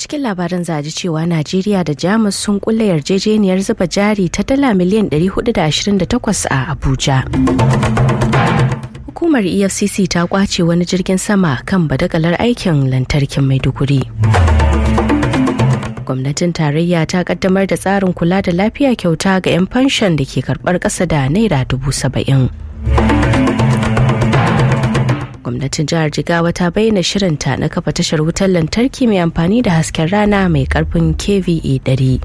cikin labaran za a ji cewa Najeriya da Jamus sun kulle yarjejeniyar zuba jari ta dala miliyan 428 a Abuja. Hukumar EFCC ta kwace wani jirgin sama kan badakalar aikin lantarkin Maiduguri. Gwamnatin tarayya ta kaddamar da tsarin kula da lafiya kyauta ga 'yan fanshon da ke karbar ƙasa da naira 70,000. Gwamnatin jihar Jigawa ta bayyana shirinta na kafa tashar wutar lantarki mai amfani da hasken rana mai karfin KVA 100.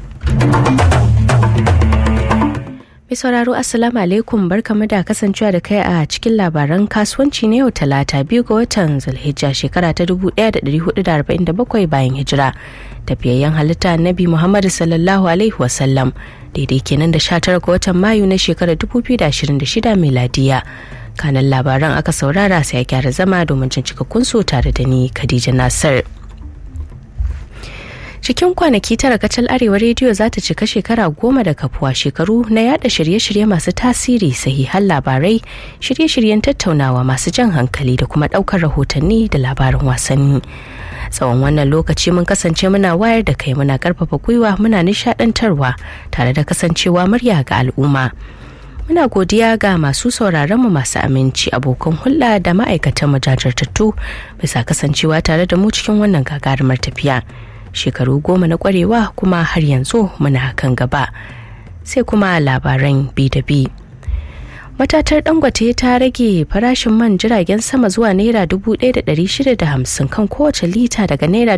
Mai sauraro Assalamu alaikum, barkamu da kasancewa da kai a cikin labaran kasuwanci na yau Talata 2 ga watan Zulhijja shekara ta 1447 bayan hijira. Tafiyayyen halitta Annabi Muhammad sallallahu alaihi wasallam daidai kenan da 19 ga watan Mayu na shekarar 2026 miladiya. Kanan labaran aka saurara sai ya gyara zama domin jin cikakkun su tare da ni Khadija Nasir. Cikin kwanaki tara kacal Arewa rediyo za ta cika shekara 10 da kafuwa, shekaru na yada shirye-shirye masu tasiri, sahihan labarai, shirye-shiryen tattaunawa masu jan hankali da kuma daukar rahotanni da labarin wasanni. Tsawon wannan lokaci mun kasance muna wayar da kai, muna karfafa gwiwa, muna nishadantarwa tare da kasancewa murya ga al'umma. Muna godiya ga masu sauraronmu masu aminci, abokan hulɗa da ma'aikatan majajirtattu bisa kasancewa tare da mu cikin wannan gagarumar tafiya. Shekaru 10 na kwarewa kuma har yanzu muna kan gaba. Sai kuma labaran bi da bi. Matatar Dangote ta rage farashin man jiragen sama zuwa naira 1,650 kan kowace lita daga naira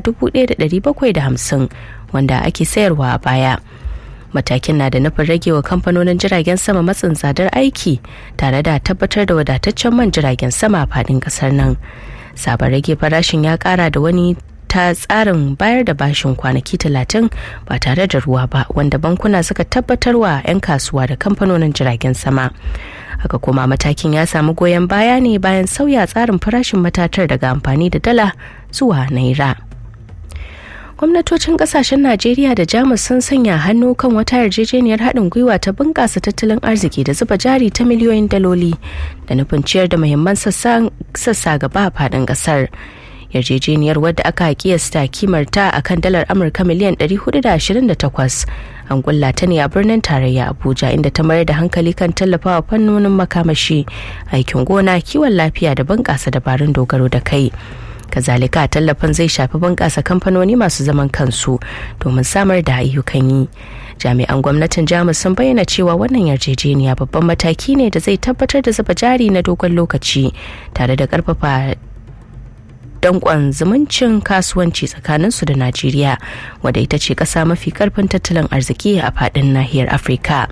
1,750 wanda ake sayarwa a baya. Matakin na da nufin rage wa kamfanonin jiragen sama matsin tsadar aiki tare da tabbatar da wadataccen man jiragen sama a faɗin ƙasar nan. Sabon rage farashin ya ƙara da wani ta tsarin bayar da bashin kwanaki 30 ba tare da ruwa ba, wanda bankuna suka tabbatar wa 'yan kasuwa da kamfanonin jiragen sama. Haka kuma matakin ya samu goyon baya ne bayan sauya tsarin farashin matatar daga amfani da dala zuwa naira. Gwamnatocin kasashen Najeriya da Jamus sun sanya hannu kan wata yarjejeniyar haɗin gwiwa ta bunƙasa tattalin arziki da zuba jari ta miliyoyin daloli da nufin ciyar da muhimman sassa gaba a faɗin ƙasar. Yarjejeniyar wadda aka kiyasta kimarta a kan dalar Amurka miliyan 428 an kulla ta ne a birnin tarayya Abuja, inda ta mayar da hankali kan tallafawa fannonin makamashi, aikin gona, kiwon lafiya da bunƙasa dabarun dogaro da kai. Kazalika tallafin zai shafi bunƙasa kamfanoni masu zaman kansu domin samar da ayyukan yi. Jami'an gwamnatin Jamus sun bayyana cewa wannan yarjejeniya babban mataki ne da zai tabbatar da zuba jari na dogon lokaci tare da ƙarfafa dankon zumuncin kasuwanci tsakaninsu da Najeriya, wadda ita ce ƙasa mafi ƙarfin tattalin arziki a faɗin nahiyar Afirka.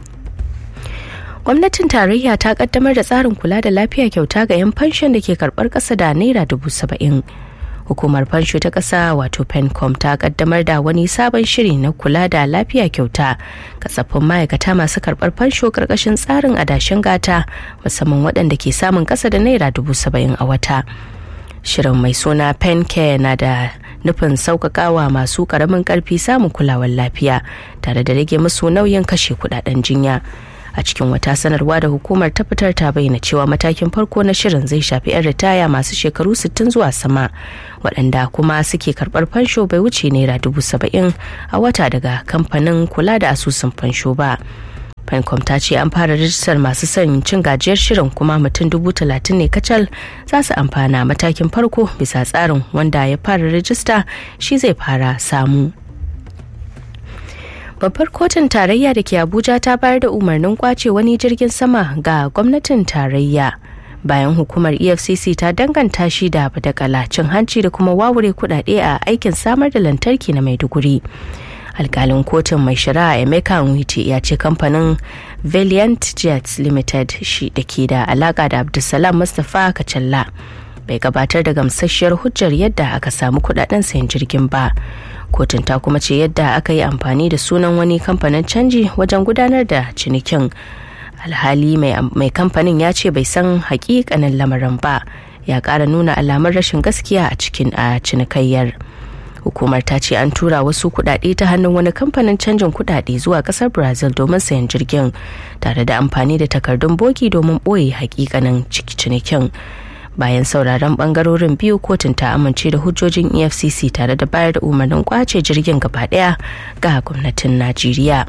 Gwamnatin tarayya ta kaddamar da tsarin kula da lafiya kyauta ga 'yan fanshon da ke karɓar ƙasa da naira 70,000. Hukumar fansho ta ƙasa wato PENCOM ta kaddamar da wani sabon shiri na kula da lafiya kyauta ga tsaffin ma'aikata masu karɓar fansho ƙarƙashin tsarin adashin gata, musamman waɗanda ke samun ƙasa da naira 70,000 a wata. Shirin mai suna PenCare na da nufin sauƙaƙawa masu ƙaramin ƙarfi samun kulawar lafiya tare da rage musu nauyin kashe kuɗaɗen jinya. A cikin wata sanarwa da hukumar ta fitar ta bayyana cewa matakin farko na shirin zai shafi 'yan ritaya masu shekaru 60 zuwa sama, waɗanda kuma suke karɓar fansho bai wuce naira 70,000 a wata daga kamfanin kula da asusun fansho ba. PENCOM ta ce an fara rijistar masu son cin gajiyar shirin, kuma mutum 30,000 ne kacal za su amfana matakin farko bisa tsarin, wanda ya fara rijista shi zai fara samu. Babbar kotun tarayya da ke Abuja ta bayar da umarnin kwace wani jirgin sama ga gwamnatin tarayya bayan hukumar EFCC ta danganta shi da badakala, cin hanci da kuma wawure kudade a aikin samar da lantarki na Maiduguri. Alkalin kotun mai shari'a Emeka Nwite ya ce kamfanin Valiant Jets Limited shi da ke da alaka da Abdulsalam Mustapha Kacalla bai gabatar da gamsasshiyar hujjar yadda aka samu kudaden sayan jirgin ba. Kotun ta kuma ce yadda aka yi amfani da sunan wani kamfanin canji wajen gudanar da cinikin. Alhali mai kamfanin ya ce bai san hakikanin lamarin ba, ya ƙara nuna alamar rashin gaskiya a cinikayyar. Hukumar ta ce an tura wasu kudade ta hannun wani kamfanin canjin kudade zuwa kasar Brazil domin sayan jirgin, tare da amfani da takardun bogi domin boye hakikanin cinikin. bayan sauraron bangarorin biyu kotun ta amince da hujjojin EFCC tare da bayar da umarnin kwace jirgin gaba daya ga gwamnatin Najeriya.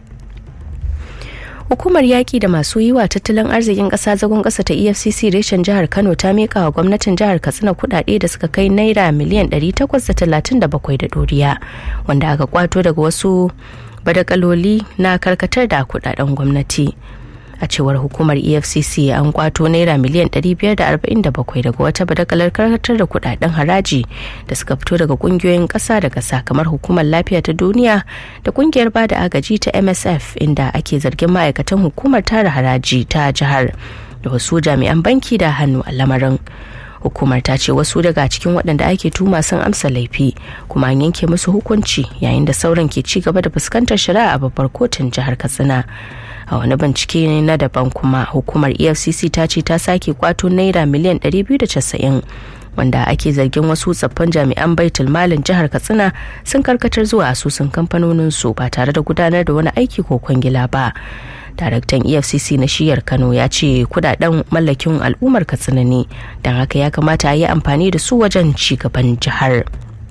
Hukumar yaƙi da masu yi wa tattalin arzikin ƙasa zagon ƙasa ta EFCC reshen jihar Kano ta miƙa wa gwamnatin jihar Katsina kuɗaɗe da suka kai naira miliyan 837 da ɗoriya, wanda aka kwato daga wasu badakaloli na karkatar da kuɗaɗen gwamnati. A cewar hukumar EFCC an kwato naira miliyan 547 daga wata badakalar karkatar da kudaden haraji da suka fito daga kungiyoyin kasa da kasa kamar hukumar lafiya ta duniya da kungiyar bada agaji ta MSF, inda ake zargin ma'aikatan hukumar tara haraji ta jihar da wasu jami'an banki da hannu a lamarin. Hukumar ta ce wasu daga cikin waɗanda ake tuma sun amsa laifi kuma an yanke musu hukunci, yayin da sauran ke ci gaba da fuskantar shari'a a babbar kotun jihar Katsina. A wani bincike na daban kuma hukumar EFCC ta ce ta sake kwato naira miliyan 290 wanda ake zargin wasu tsaffin jami'an baitul malin jihar Katsina sun karkatar zuwa asusun kamfanonin su ba tare da gudanar da wani aiki ko kwangila ba. Daraktan EFCC na shiyar Kano ya ce kudaden mallakin al'ummar Katsina ne, don haka ya kamata a yi amfani da su wajen ci gaban jihar.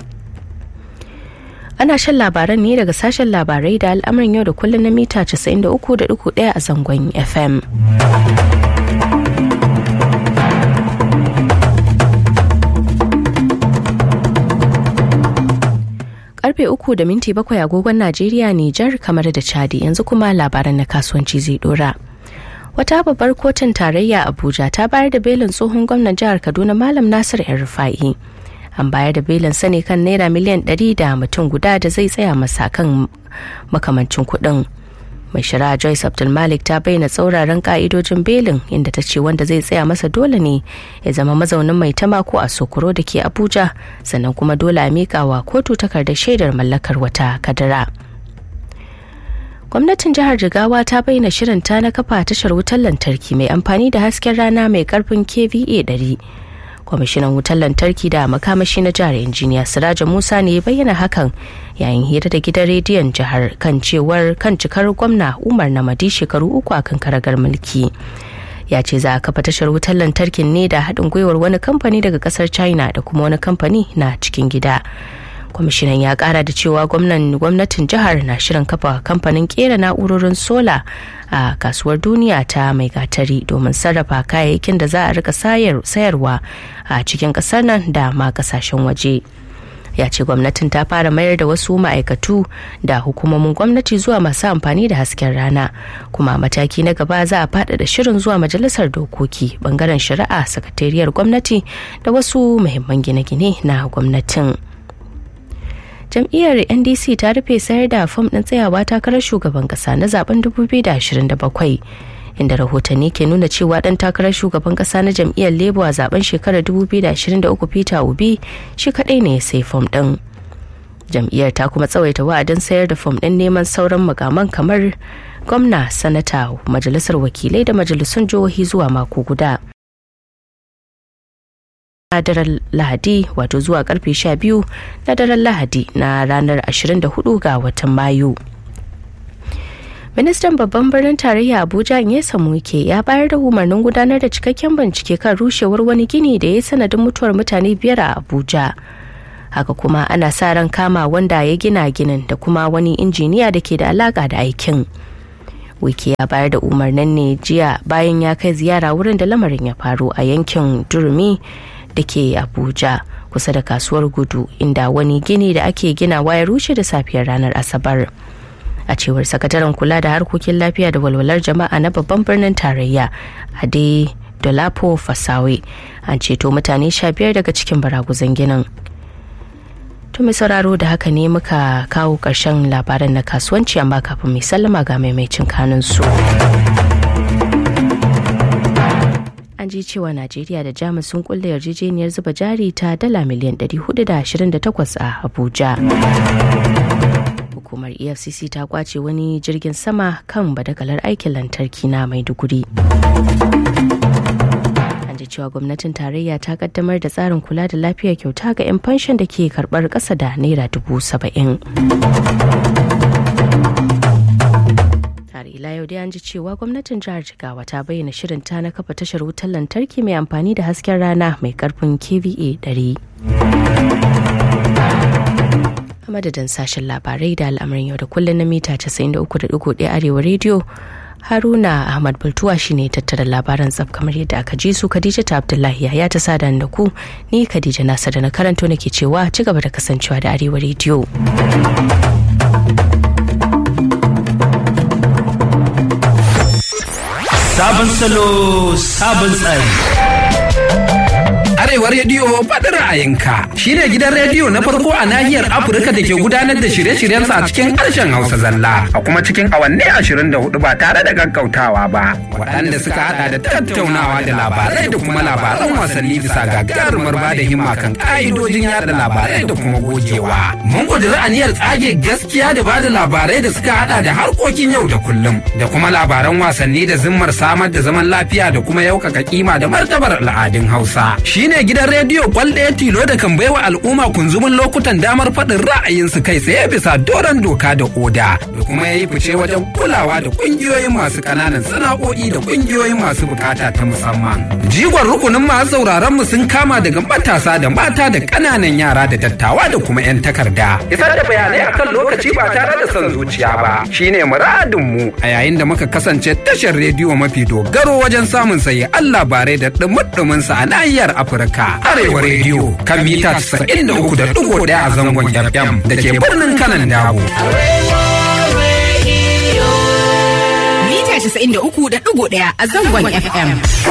Ana shan labaran ne daga sashen labarai da al'amarin yau da kullum na mita 93.1 a zangon FM. Karfe 3:07 agogon Najeriya, Nijar, kamar da Chadi. Yanzu kuma labaran na kasuwanci zai dora. Wata babbar kotun tarayya Abuja ta bayar da belin tsohon gwamnan jihar Kaduna Malam Nasir El-Rufai. An bayar da belin sani kan naira miliyan 100 da mutum guda da zai tsaya masa kan makamancin kuɗin. Mai shari'a Joyce Abdulmalik ta bayyana tsauraran ka'idojin belin, inda ta ce wanda zai tsaya masa dole ne ya zama mazaunin Maitama ko a Sokoro da ke Abuja, sannan kuma dole a miƙa wa kotu takardar shaidar mallakar wata kadara. Gwamnatin jihar Jigawa ta bayyana shirinta na kafa tashar wutar lantarki mai amfani da hasken rana mai karfin KVA 100. Kwamishinan wutar lantarki da makamashi na jihar injiniya Siraja Musa ne ya bayyana hakan yayin hira da gidan rediyon jihar kan cikar gwamna Umar Namadi shekaru 3 a kan karagar mulki. Ya ce za a kafa tashar wutar lantarkin ne da haɗin gwiwar wani kamfani daga ƙasar China da kuma wani kamfani na cikin gida. Kwamishinan ya ƙara da cewa gwamnatin jihar na shirin kafa kamfanin ƙera na'urorin sola a kasuwar duniya ta mai gatari domin sarrafa kayayyakin da za a rika sayarwa a cikin ƙasar nan da ma ƙasashen waje. Ya ce gwamnatin ta fara mayar da wasu ma'aikatu da hukumomin gwamnati zuwa masu amfani da hasken rana, kuma mataki na gaba za a faɗaɗa shirin zuwa majalisar dokoki, bangaren shari'a, sakatariyar gwamnati da wasu muhimman gine-gine na gwamnatin. Jam'iyyar NDC ta rufe sayar da fom ɗin tsayawa takarar shugaban ƙasa na zaben 2027, inda rahotanni ke nuna cewa ɗan takarar shugaban ƙasa na jam'iyyar Labour a zaben shekarar 2023 Peter Obi shi kaɗai ne sai fom ɗin. Jam'iyyar ta kuma tsawaita wa'adin sayar da fom ɗin neman sauran mukaman kamar gwamna, sanata, majalisar wakilai da majalisun jihohi zuwa mako guda. Na daren Lahadi, wato zuwa karfe 12 na daren Lahadi na ranar 24 ga watan Mayu. Ministan babban birnin tarayya Abuja Nyesom Wike ya bayar da umarnin gudanar da cikakken bincike kan rushewar wani gini da ya sanadin mutuwar mutane 5 a Abuja. Haka kuma ana sa ran kama wanda ya gina ginin da kuma wani injiniya da ke da alaka da aikin. Wike ya bayar da umarnin ne jiya bayan ya kai ziyara wurin da lamarin ya faru a yankin Durumi da ke Abuja kusa da kasuwar Gudu, inda wani gini da ake ginawa ya rushe da safiyar ranar Asabar. A cewar sakataren kula da harkokin lafiya da walwalar jama'a na babban birnin tarayya Ade Dolapo Fasawe, an ceto mutane 15 daga cikin baraguzan ginin. To mai sauraro, da haka ne muka kawo ƙarshen labaran na kasuwanci, amma kafin mai sallama ga maimaicin kanun su. An ji cewa Najeriya da Jamus sun kulle yarjejeniyar zuba jari ta dala miliyan 428 a Abuja. Hukumar EFCC ta kwace wani jirgin sama kan badakalar aikin lantarki na Maiduguri. An ji cewa gwamnatin tarayya ta kaddamar da tsarin kula da lafiya kyauta ga 'yan fanshan da ke karbar ƙasa da naira 70,000. ila yau dai an ji cewa gwamnatin jihar Jigawa ta bayyana shirin ta na kafa tashar wutar lantarki mai amfani da hasken rana mai karfin kVA 100. A madadin sashen labarai da al'amarin yau da kullum na mita 93.1 Arewa rediyo, Haruna Ahmad Bultuwa shine tattara labaran tsaf kamar yadda aka ji su. Khadija ta Abdullahi ya ta sada da ku, ni Khadija Nasa da na karanto nake cewa ci gaba da kasancewa da Arewa rediyo. Sabon salo, sabon tsari. Arewa rediyo faɗin ra'ayinka shine gidan rediyo na farko a nahiyar Afirka da ke gudanar da shirye-shiryensa a cikin harshen Hausa zalla, a kuma cikin awanni 24 ba tare da gaggautawa ba, waɗanda suka hada da tattaunawa da labarai da kuma labaran wasanni bisa gagarumar ba da himma kan ƙa'idojin yada labarai da kuma gogewa. Mun ƙudiri aniyar tsage gaskiya da ba da labarai da suka hada da harkokin yau da kullum da kuma labaran wasanni da zimmar samar da zaman lafiya da kuma yaukaka kima da martabar al'adun Hausa. Shine gidan rediyo kwalɗaya tilo da kan baiwa al'umma kunzumin lokutan damar faɗin ra'ayinsu kai tsaye bisa doron doka da oda, da kuma ya yi fice wajen kulawa da ƙungiyoyin masu ƙananan sana'o'i da ƙungiyoyin masu bukata ta musamman. Jigon rukunin masu sauraron mu sun kama daga matasa da mata da ƙananan yara da dattawa da kuma 'yan takarda. Isar da bayanai akan lokaci ba tare da son zuciya ba shine muradin mu a yayin da muka kasance tashar rediyo mafi dogaro wajen samun sayi Allah bare da ɗumuɗumin sa a nahiyar Afirka. Arewa rediyo kan mita 93.1 a zangon FM da ke birnin Kanan Dabo. Mita 93.1 a zangon FM.